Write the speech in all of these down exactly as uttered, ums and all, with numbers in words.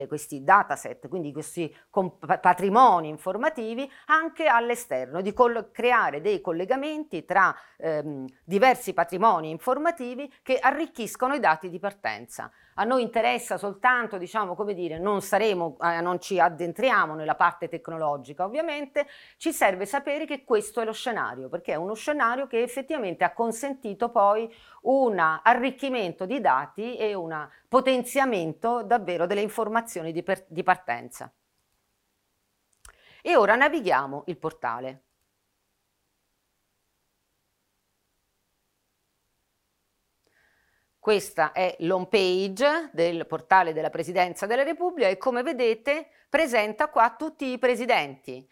questi dataset, quindi questi patrimoni informativi anche all'esterno, di creare dei collegamenti tra ehm, diversi patrimoni informativi che arricchiscono i dati di partenza. A noi interessa soltanto, diciamo, come dire, non saremo, eh, non ci addentriamo nella parte tecnologica, ovviamente, ci serve sapere che questo è lo scenario, perché è uno scenario che effettivamente ha consentito poi un arricchimento di dati e un potenziamento davvero delle informazioni di, per, di partenza. E ora navighiamo il portale. Questa è l'home page del portale della Presidenza della Repubblica e come vedete presenta qua tutti i presidenti.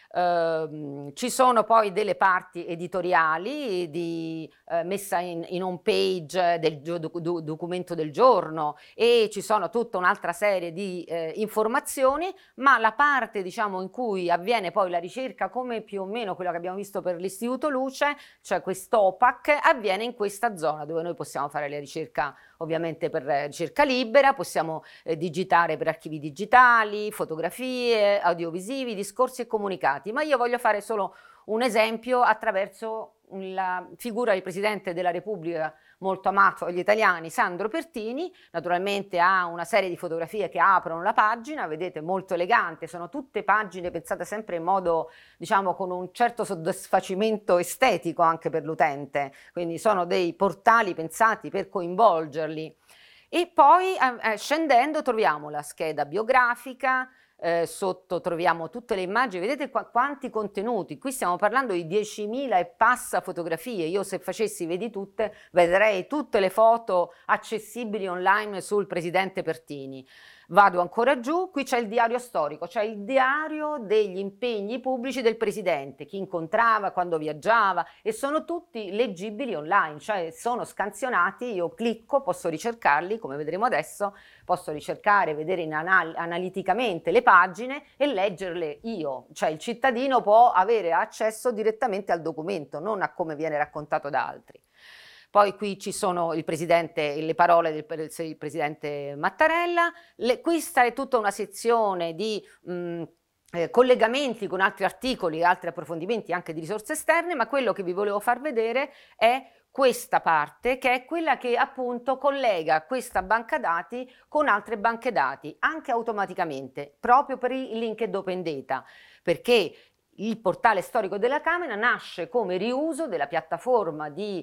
Uh, ci sono poi delle parti editoriali di, uh, messa in, in home page del do, do, documento del giorno e ci sono tutta un'altra serie di uh, informazioni, ma la parte, diciamo, in cui avviene poi la ricerca, come più o meno quello che abbiamo visto per l'Istituto Luce, cioè questo O P A C, avviene in questa zona dove noi possiamo fare la ricerca ovviamente per ricerca libera, possiamo eh, digitare per archivi digitali, fotografie, audiovisivi, discorsi e comunicati, ma io voglio fare solo un esempio attraverso la figura del Presidente della Repubblica molto amato dagli italiani, Sandro Pertini. Naturalmente ha una serie di fotografie che aprono la pagina, vedete, molto elegante, sono tutte pagine pensate sempre in modo, diciamo, con un certo soddisfacimento estetico anche per l'utente, quindi sono dei portali pensati per coinvolgerli. E poi eh, scendendo troviamo la scheda biografica, Eh, sotto troviamo tutte le immagini, vedete qua, quanti contenuti, qui stiamo parlando di diecimila e passa fotografie, io se facessi vedi tutte vedrei tutte le foto accessibili online sul Presidente Pertini. Vado ancora giù, qui c'è il diario storico, cioè il diario degli impegni pubblici del Presidente, chi incontrava, quando viaggiava, e sono tutti leggibili online, cioè sono scansionati, io clicco, posso ricercarli, come vedremo adesso, posso ricercare, vedere in anal- analiticamente le pagine e leggerle io, cioè il cittadino può avere accesso direttamente al documento, non a come viene raccontato da altri. Poi qui ci sono il presidente, le parole del, del presidente Mattarella, le, questa è tutta una sezione di mh, eh, collegamenti con altri articoli, altri approfondimenti anche di risorse esterne, ma quello che vi volevo far vedere è questa parte che è quella che appunto collega questa banca dati con altre banche dati, anche automaticamente, proprio per i linked open data, perché il portale storico della Camera nasce come riuso della piattaforma di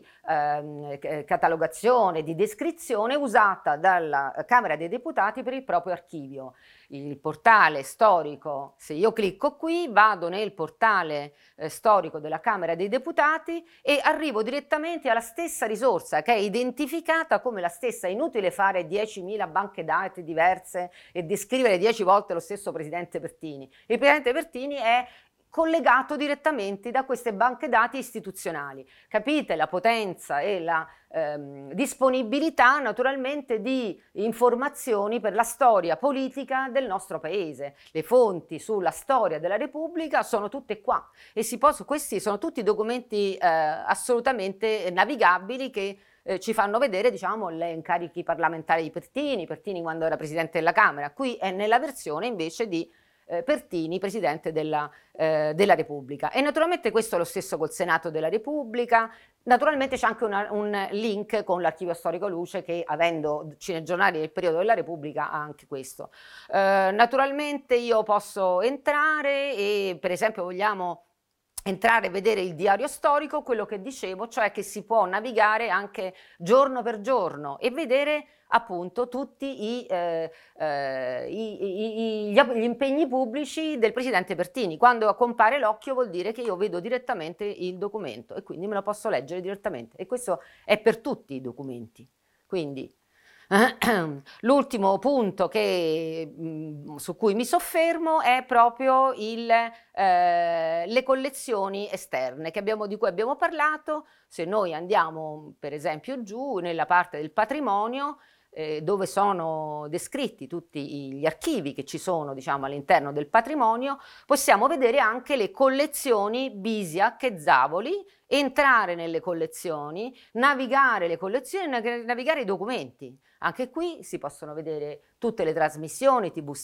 eh, catalogazione, di descrizione usata dalla Camera dei Deputati per il proprio archivio. Il portale storico, se io clicco qui, vado nel portale eh, storico della Camera dei Deputati e arrivo direttamente alla stessa risorsa che è identificata come la stessa. È inutile fare diecimila banche dati diverse e descrivere dieci volte lo stesso Presidente Pertini. Il Presidente Pertini è collegato direttamente da queste banche dati istituzionali. Capite la potenza e la ehm, disponibilità naturalmente di informazioni per la storia politica del nostro paese. Le fonti sulla storia della Repubblica sono tutte qua e si possono, questi sono tutti documenti eh, assolutamente navigabili che eh, ci fanno vedere, diciamo, le incarichi parlamentari di Pertini, Pertini quando era Presidente della Camera. Qui è nella versione invece di Eh, Pertini, Presidente della, eh, della Repubblica. E naturalmente questo è lo stesso col Senato della Repubblica. Naturalmente c'è anche una, un link con l'Archivio Storico Luce che, avendo cinegiornali del periodo della Repubblica, ha anche questo. Eh, naturalmente io posso entrare e, per esempio, vogliamo entrare e vedere il diario storico, quello che dicevo, cioè che si può navigare anche giorno per giorno e vedere appunto tutti i, eh, eh, i, i, gli, gli impegni pubblici del Presidente Pertini. Quando compare l'occhio vuol dire che io vedo direttamente il documento e quindi me lo posso leggere direttamente, e questo è per tutti i documenti. Quindi l'ultimo punto che, mh, su cui mi soffermo è proprio il, eh, le collezioni esterne che abbiamo, di cui abbiamo parlato. Se noi andiamo per esempio giù nella parte del patrimonio, eh, dove sono descritti tutti gli archivi che ci sono, diciamo, all'interno del patrimonio, possiamo vedere anche le collezioni Bisiach e Zavoli entrare nelle collezioni, navigare le collezioni, navigare i documenti. Anche qui si possono vedere tutte le trasmissioni, tivù